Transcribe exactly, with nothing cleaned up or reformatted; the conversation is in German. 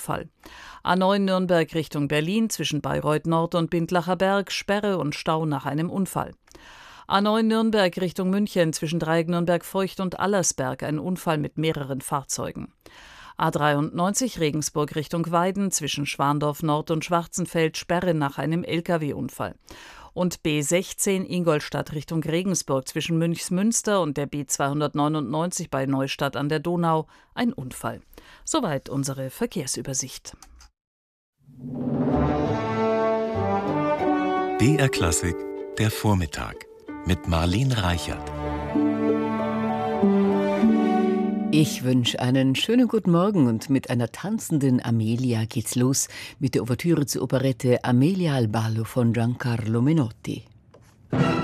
Unfall. A neun Nürnberg Richtung Berlin zwischen Bayreuth Nord und Bindlacher Berg, Sperre und Stau nach einem Unfall. A neun Nürnberg Richtung München zwischen Dreieck Nürnberg-Feucht und Allersberg, ein Unfall mit mehreren Fahrzeugen. A dreiundneunzig Regensburg Richtung Weiden zwischen Schwandorf Nord und Schwarzenfeld, Sperre nach einem L K W-Unfall. Und B sechzehn Ingolstadt Richtung Regensburg zwischen Münchsmünster und der B zweihundertneunundneunzig bei Neustadt an der Donau, ein Unfall. Soweit unsere Verkehrsübersicht. B R Klassik, der Vormittag mit Marlene Reichert. Ich wünsche einen schönen guten Morgen und mit einer tanzenden Amelia geht's los mit der Ouvertüre zur Operette Amelia al ballo von Giancarlo Menotti.